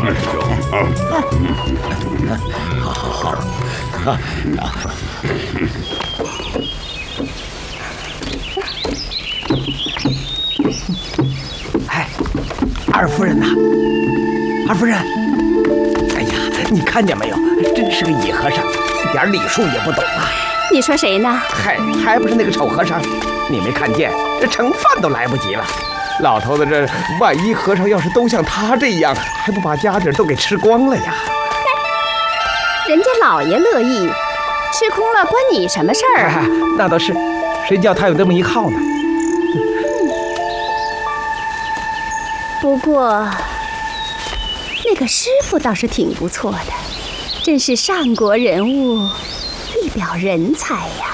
师兄。 好。 哎，二夫人呐，二夫人，哎呀，你看见没有？真是个野和尚，一点礼数也不懂啊！ 你说谁呢？ 嗨，还不是那个丑和尚？你没看见，这盛饭都来不及了。老头子，这万一和尚要是都像他这样，还不把家底都给吃光了呀？ 人家老爷乐意，吃空了关你什么事儿啊？ 那倒是，谁叫他有这么一号呢？ 不过，那个师傅倒是挺不错的，真是上国人物，一表人才呀。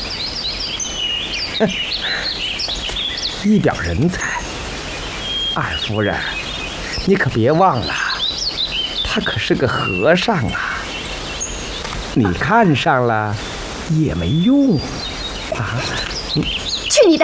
一表人才，二夫人，你可别忘了，他可是个和尚啊。你看上了也没用啊！ 去你的！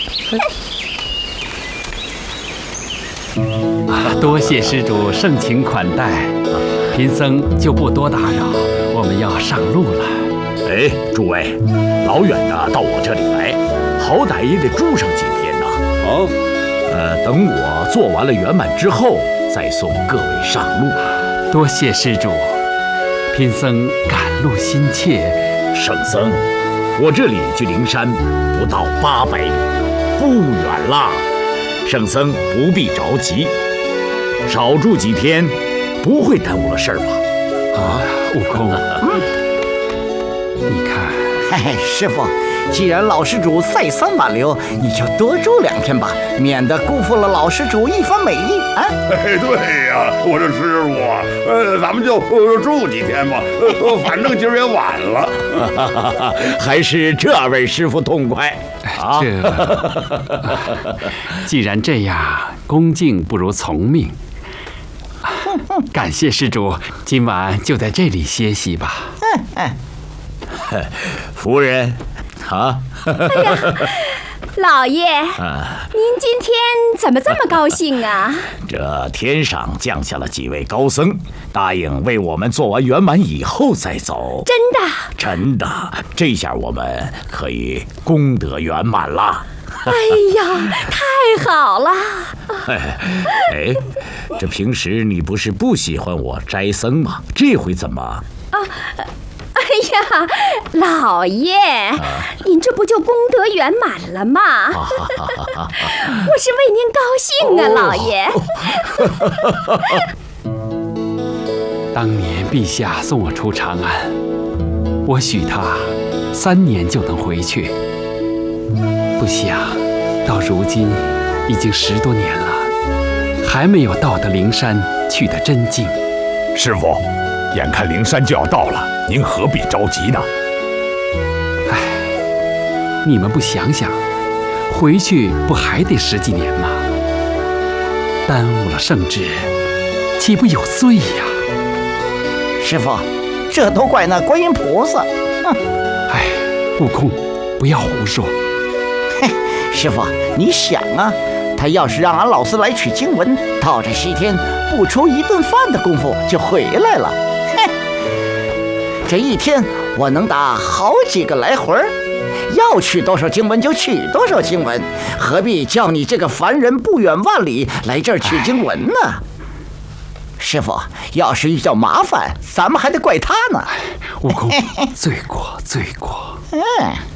多谢施主盛情款待，贫僧就不多打扰，我们要上路了。 哎，诸位，老远的到我这里来，好歹也得住上几天呐。等我做完了圆满之后，再送各位上路。 多谢施主，贫僧赶路心切。 圣僧，我这里距灵山不到800里，不远啦。圣僧不必着急，少住几天，不会耽误了事儿吧？ 悟空，你看， 师傅，既然老施主再三挽留，你就多住2天吧，免得辜负了老施主一番美意啊！ 对呀，我说师傅，咱们就住几天吧，反正今儿也晚了。 还是这位师傅痛快啊！ 既然这样，恭敬不如从命。感谢施主，今晚就在这里歇息吧。 夫人，啊！ 哎呀，老爷，您今天怎么这么高兴啊？ 这天上降下了几位高僧，答应为我们做完圆满以后再走。 真的？ 真的，这下我们可以功德圆满了。 哎呀，太好了！ 哎，这平时你不是不喜欢我斋僧吗？这回怎么？ 哎呀，老爷，您这不就功德圆满了吗？我是为您高兴啊，老爷。 当年陛下送我出长安，我许他3年就能回去，不想到如今已经10多年了，还没有到得灵山去得真境。 师傅，眼看灵山就要到了，您何必着急呢？ 唉，你们不想想，回去不还得10几年吗？耽误了圣旨，岂不有罪呀？ 师傅，这都怪那观音菩萨。 哎，悟空，不要胡说。 嘿，师傅，你想啊，他要是让俺老四来取经文，到这西天不出1顿饭的功夫就回来了。嘿，这一天我能打好几个来回，要取多少经文就取多少经文，何必叫你这个凡人不远万里来这儿取经文呢？师傅，要是遇到麻烦，咱们还得怪他呢。 悟空，罪过，罪过。